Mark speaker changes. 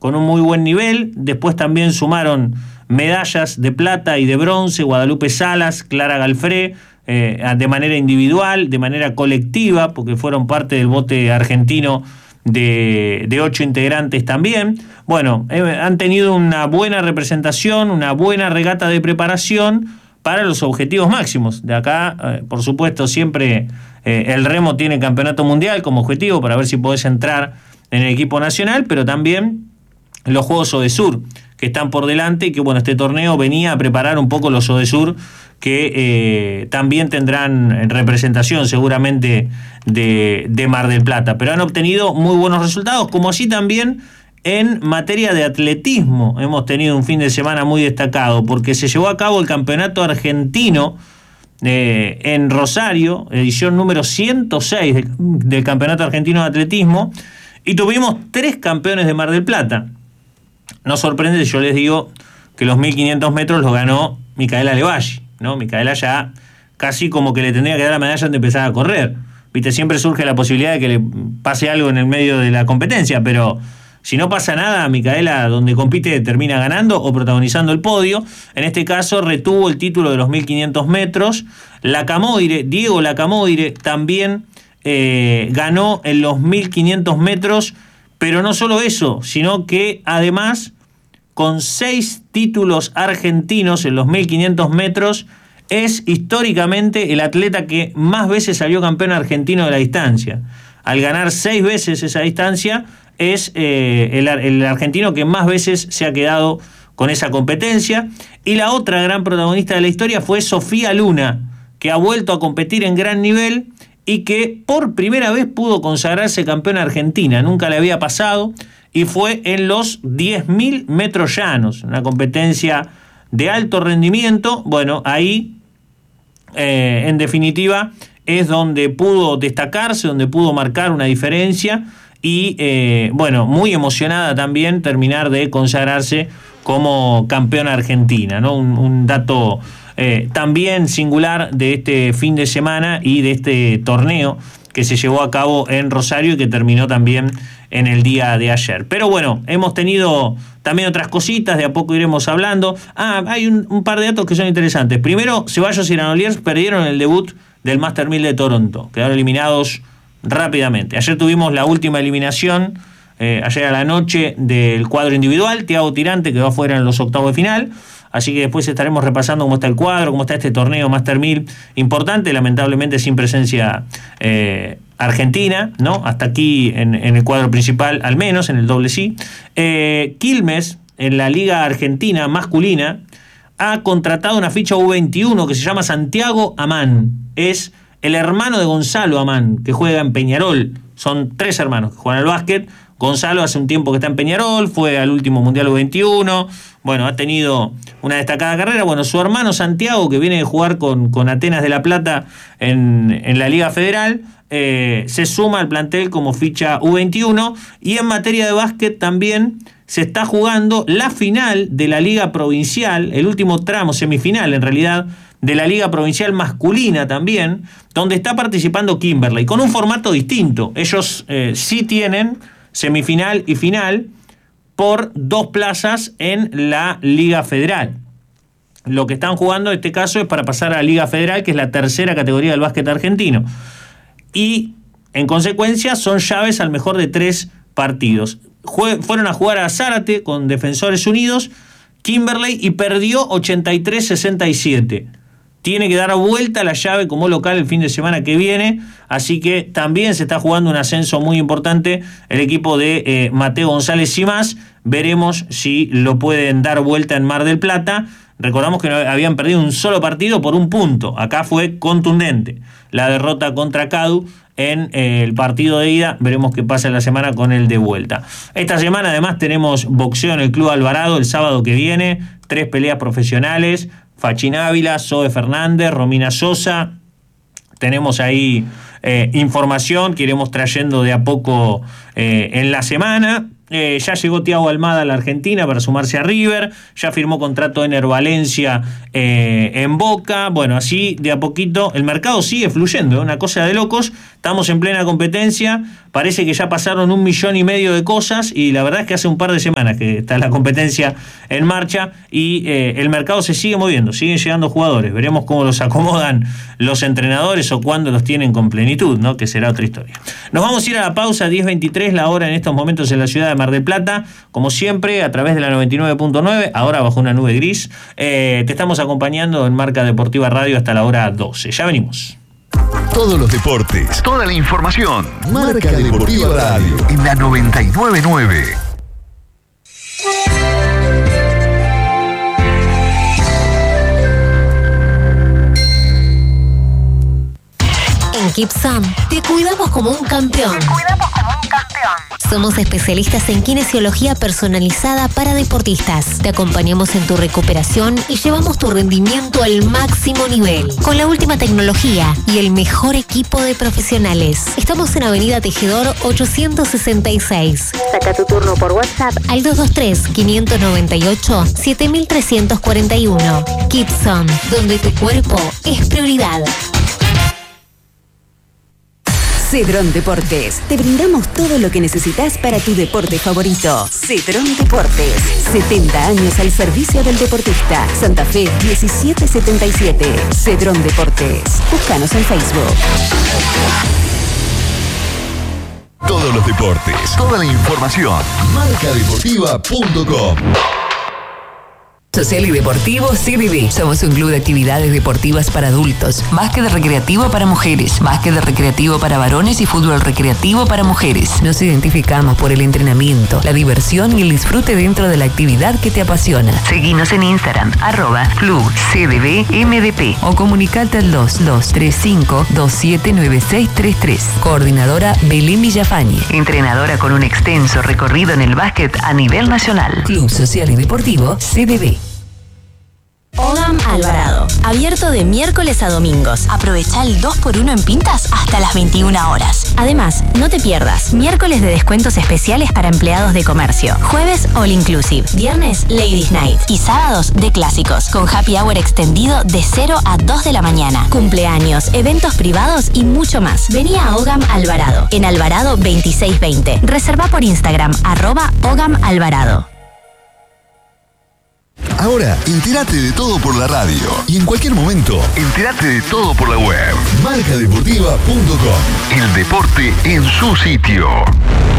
Speaker 1: con un muy buen nivel. Después también sumaron medallas de plata y de bronce, Guadalupe Salas, Clara Galfré, de manera individual, de manera colectiva, porque fueron parte del bote argentino de 8 integrantes también. Bueno, han tenido una buena representación, una buena regata de preparación para los objetivos máximos. De acá, por supuesto, siempre el remo tiene campeonato mundial como objetivo para ver si podés entrar en el equipo nacional, pero también los Juegos Odesur, que están por delante y que, bueno, este torneo venía a preparar un poco los Odesur, que también tendrán representación seguramente de Mar del Plata, pero han obtenido muy buenos resultados, como así también en materia de atletismo. Hemos tenido un fin de semana muy destacado, porque se llevó a cabo el campeonato argentino en Rosario, edición número 106 del campeonato argentino de atletismo, y tuvimos 3 campeones de Mar del Plata. No sorprende, yo les digo que los 1500 metros los ganó Micaela Levalli, ¿no? Micaela ya casi como que le tendría que dar la medalla antes de empezar a correr. Viste, siempre surge la posibilidad de que le pase algo en el medio de la competencia, pero si no pasa nada, Micaela, donde compite, termina ganando o protagonizando el podio. En este caso retuvo el título de los 1500 metros. Diego Lacamoire también ganó en los 1500 metros, pero no solo eso, sino que además, con 6 títulos argentinos en los 1500 metros, es históricamente el atleta que más veces salió campeón argentino de la distancia. Al ganar 6 veces esa distancia, es el argentino que más veces se ha quedado con esa competencia. Y la otra gran protagonista de la historia fue Sofía Luna, que ha vuelto a competir en gran nivel y que por primera vez pudo consagrarse campeona argentina. Nunca le había pasado, y fue en los 10.000 metros llanos, una competencia de alto rendimiento. Bueno, ahí en definitiva es donde pudo destacarse, donde pudo marcar una diferencia y bueno, muy emocionada también terminar de consagrarse como campeona argentina, ¿no? Un dato también singular de este fin de semana y de este torneo que se llevó a cabo en Rosario y que terminó también en el día de ayer. Pero bueno, hemos tenido también otras cositas, de a poco iremos hablando. Hay un par de datos que son interesantes. Primero, Ceballos y Granollers perdieron el debut del Master 1000 de Toronto, quedaron eliminados rápidamente. Ayer tuvimos la última eliminación, ayer a la noche, del cuadro individual. Thiago Tirante quedó afuera en los octavos de final. Así que después estaremos repasando cómo está el cuadro, cómo está este torneo Master 1000 importante, lamentablemente sin presencia argentina, ¿no? Hasta aquí en el cuadro principal, al menos en el doble sí. Quilmes, en la Liga Argentina masculina, ha contratado una ficha U21 que se llama Santiago Amán. Es el hermano de Gonzalo Amán, que juega en Peñarol. Son 3 hermanos que juegan al básquet. Gonzalo hace un tiempo que está en Peñarol, fue al último Mundial U21, bueno, ha tenido una destacada carrera. Bueno, su hermano Santiago, que viene de jugar con Atenas de La Plata en la Liga Federal, se suma al plantel como ficha U21. Y en materia de básquet también se está jugando la final de la Liga Provincial, el último tramo, semifinal en realidad, de la Liga Provincial masculina también, donde está participando Kimberley, con un formato distinto. Ellos sí tienen semifinal y final por 2 plazas en la Liga Federal. Lo que están jugando en este caso es para pasar a la Liga Federal, que es la tercera categoría del básquet argentino. Y en consecuencia son llaves al mejor de 3 partidos. Fueron a jugar a Zárate con Defensores Unidos, Kimberley, y perdió 83-67. Tiene que dar vuelta la llave como local el fin de semana que viene, así que también se está jugando un ascenso muy importante el equipo de Mateo González y más. Veremos si lo pueden dar vuelta en Mar del Plata. Recordamos que habían perdido un solo partido por 1 punto. Acá fue contundente la derrota contra Cadu en el partido de ida. Veremos qué pasa en la semana con el de vuelta. Esta semana además tenemos boxeo en el Club Alvarado el sábado que viene, 3 peleas profesionales. Fachín Ávila, Zoe Fernández, Romina Sosa. Tenemos ahí información que iremos trayendo de a poco en la semana. Ya llegó Thiago Almada a la Argentina para sumarse a River, ya firmó contrato Ener Valencia en Boca. Bueno, así de a poquito el mercado sigue fluyendo, una cosa de locos. Estamos en plena competencia, parece que ya pasaron 1,5 millones de cosas y la verdad es que hace un par de semanas que está la competencia en marcha y el mercado se sigue moviendo, siguen llegando jugadores. Veremos cómo los acomodan los entrenadores o cuándo los tienen con plenitud, ¿no? Que será otra historia. Nos vamos a ir a la pausa, 10:23 la hora en estos momentos en la ciudad de Mar del Plata, como siempre a través de la 99.9, ahora bajo una nube gris. Te estamos acompañando en Marca Deportiva Radio hasta la hora 12. Ya venimos.
Speaker 2: Todos los deportes, toda la información. Marca Deportiva Radio en la 99.9.
Speaker 3: En Kipsam te cuidamos como un campeón. Somos especialistas en kinesiología personalizada para deportistas. Te acompañamos en tu recuperación y llevamos tu rendimiento al máximo nivel. Con la última tecnología y el mejor equipo de profesionales. Estamos en Avenida Tejedor 866. Saca tu turno por WhatsApp al 223-598-7341. Kipsam, donde tu cuerpo es prioridad.
Speaker 4: Cedrón Deportes. Te brindamos todo lo que necesitas para tu deporte favorito. Cedrón Deportes. 70 años al servicio del deportista. Santa Fe 1777. Cedrón Deportes. Búscanos en Facebook.
Speaker 2: Todos los deportes, toda la información. Marcadeportiva.com.
Speaker 5: Social y Deportivo CDD. Somos un club de actividades deportivas para adultos, básquet recreativo para mujeres, básquet recreativo para varones y fútbol recreativo para mujeres. Nos identificamos por el entrenamiento, la diversión y el disfrute dentro de la actividad que te apasiona. Seguinos en Instagram, @Club CDDMDP o comunicate al 2235-279633. Coordinadora Belén Villafañe. Entrenadora con un extenso recorrido en el básquet a nivel nacional. Club Social y Deportivo CDD.
Speaker 3: Ogam Alvarado. Abierto de miércoles a domingos. Aprovecha el 2x1 en pintas hasta las 21 horas. Además, no te pierdas miércoles de descuentos especiales para empleados de comercio. Jueves All Inclusive. Viernes Ladies Night. Y sábados de clásicos. Con happy hour extendido de 0 a 2 de la mañana. Cumpleaños, eventos privados y mucho más. Vení a Ogam Alvarado. En Alvarado 2620. Reserva por Instagram @Ogam Alvarado.
Speaker 2: Ahora, entérate de todo por la radio. Y en cualquier momento, entérate de todo por la web. Marcadeportiva.com. El deporte en su sitio.